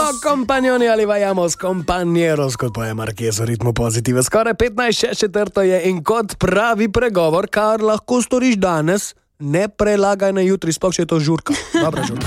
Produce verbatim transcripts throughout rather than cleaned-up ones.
kompanjoni ali vajamos kompanjeros, kot poje Marquez v ritmu pozitive. Skoraj petnajst šest četrto je in kot pravi pregovor, kar lahko storiš danes, ne prelagaj na jutri, sploh če je to žurka. Dobra žurka.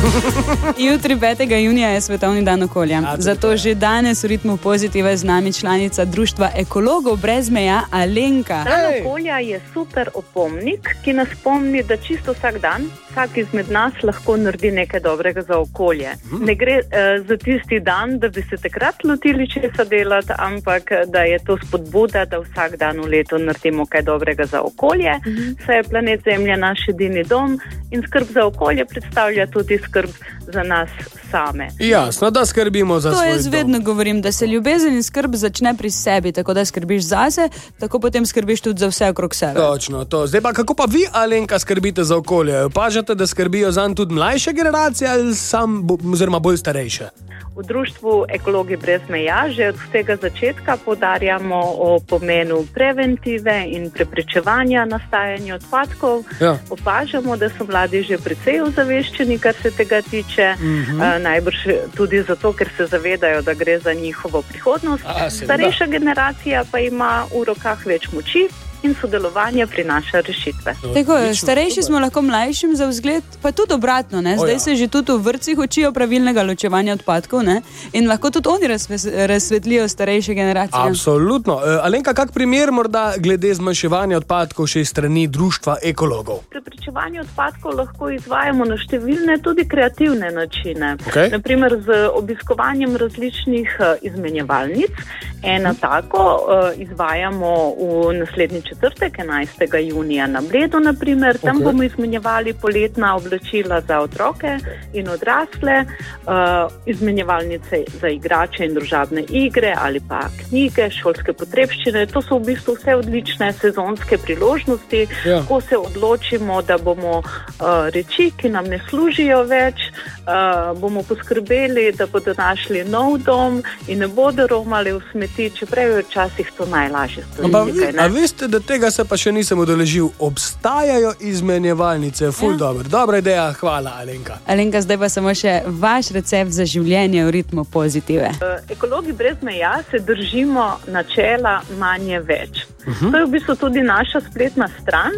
Jutri petega junija je svetovni dan okolja. A, Zato je. že danes v ritmu pozitive z nami članica Društva ekologov brez meja Alenka. Dan okolja je super opomnik, ki nas spomni, da čisto vsak dan, vsak izmed nas lahko naredi nekaj dobrega za okolje. Hmm. Ne gre uh, za tisti dan, da bi se takrat lotili česa delati, ampak da je to spodbuda, da vsak dan v letu naredimo kaj dobrega za okolje. Hmm. Saj je planet Zemlja naš edini dom in skrb za okolje predstavlja tudi skrb za nas same. Jasno, da skrbimo za to svoj dom. To jaz vedno govorim, da se ljubezen in skrb začne pri sebi, tako da skrbiš zase, tako potem skrbiš tudi za vse okrog sebe. Točno to. Zdaj pa, kako pa vi, Alenka, skrbite za okolje? Opažate, da skrbijo zanj tudi mlajše generacije ali sam, oziroma bolj starejše? V društvu Ekologi brez meja že od vsega začetka poudarjamo o pomenu preventive in preprečevanja nastajanja odpadkov. Ja. Opažamo, da so mladi že precej ozaveščeni, kar se tega tiče. Mm-hmm. Uh, najbrž tudi zato, ker se zavedajo, da gre za njihovo prihodnost. A, Starejša generacija pa ima v rokah več moči in sodelovanje prinaša rešitve. Tako, starejši smo lahko mlajšim za vzgled, pa tudi obratno. Ne? Zdaj o, ja. se že tudi v vrtcih učijo pravilnega ločevanja odpadkov, ne? In lahko tudi oni razsvetlijo starejše generacije. Absolutno. Alenka, kak primer morda glede zmanjševanja odpadkov še iz strani Društva ekologov? Preprečevanje odpadkov lahko izvajamo na številne, tudi kreativne načine. Okay. Naprimer z obiskovanjem različnih izmenjevalnic. Eno hmm. tako uh, izvajamo v naslednji četrtek, enajstega junija na Bledu, naprimer. Tam okay. bomo izmenjevali poletna oblačila za otroke in odrasle, uh, izmenjevalnice za igrače in družabne igre ali pa knjige, šolske potrebščine. To so v bistvu vse odlične sezonske priložnosti, ja. ko se odločimo, da bomo uh, reči, ki nam ne služijo več, uh, bomo poskrbeli, da bodo našli nov dom in ne bodo romali v smeti, čeprav je včasih to najlažje storiti. A veste, da tega se pa še nisem udeležil. Obstajajo izmenjevalnice, ful ja. dobro. Dobra ideja, hvala Alenka. Alenka, zdaj pa samo še vaš recept za življenje v ritmu pozitive. Ekologi brez meja se držimo načela manje več. Uh-huh. To je v bistvu tudi naša spletna stran,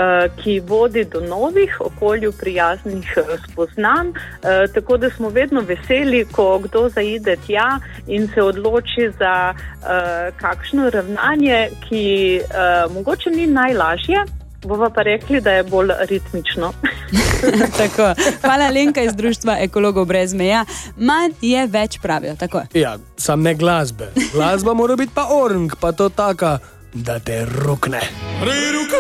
ki vodi do novih okolju prijaznih spoznanj, tako da smo vedno veseli, ko kdo zaide tja in se odloči za kakšno ravnanje, ki mogoče ni najlažje, bova pa rekli, da je bolj ritmično. Tako. Hvala Alenka iz Društva ekologov brez meja. Manj je več, pravijo. Tako. Ja, sam ne glasbe. Glasba mora biti pa orang, pa to taka, da te rukne.